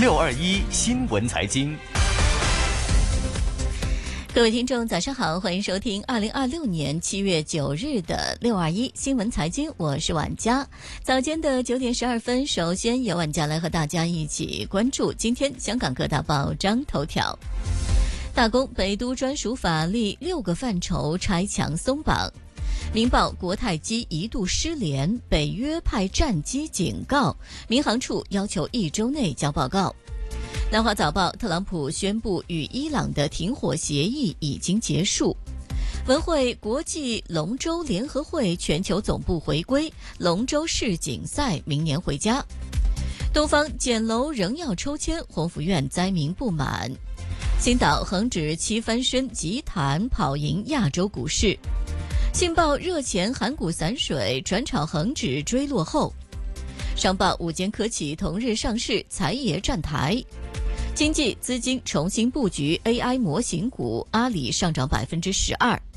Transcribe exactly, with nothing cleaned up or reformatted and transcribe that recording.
六二一新闻财经。 各位听众早上好，欢迎收听二零二六年七月九日的六二一新闻财经，我是婉佳。早间的九点十二分，首先由婉佳来和大家一起关注今天香港各大报章头条。大公北都专属法律六个范畴拆墙松绑。明报国泰机一度失联，北约派战机警告，民航处要求一周内交报告。南华早报，特朗普宣布与伊朗的停火协议已经结束。文汇国际龙舟联合会全球总部回归，龙舟世锦赛明年回家。东方简楼仍要抽签，宏福院灾民不满。星岛恒指七翻身，急弹跑赢亚洲股市。信报热钱韩股散水，转炒恒指追落后。商报五间科企同日上市，财爷站台。经济资金重新布局 A I 模型股，阿里上涨百分之十二。